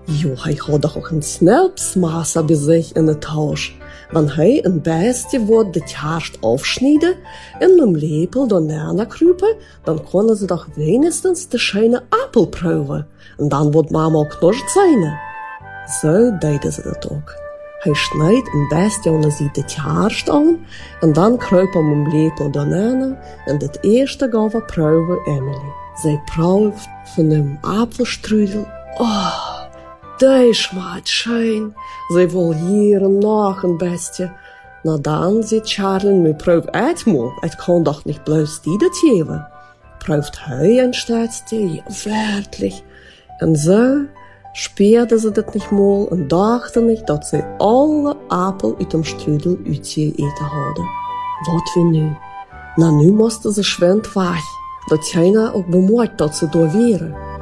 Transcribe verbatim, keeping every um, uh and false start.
Jo, hij had toch ook een snelpsmassa bij zich in de tas. Wanneer hij een beestje wordt de taart afsnijden en met een lepel daarna kruipen, dan konden ze toch wenigstens de schijne appel proeven. En dan wordt mama ook knort zijn. Zo deden ze dat ook. Hij snijdt een beestje onder zich de taart aan en dan kruipt hem een lepel daarna en het eerste gaf we proeven Emily. Zij proeft van een appelstrudel. Oh! Die smaakt schön. Zij wil hier en nog een bestje. Na dan zegt Charlie, nu proef eenmaal. Het kan toch niet bloos die dat geven. Proeft hij een staatje, ja, werkelijk. En zo speerden ze dat niet mal en dachten niet dat ze alle appel uit dem strudel uitgegeten hadden. Wat we nu? Nou, nu moesten ze schwend weg. Dat China ook bemoeid dat ze door waren.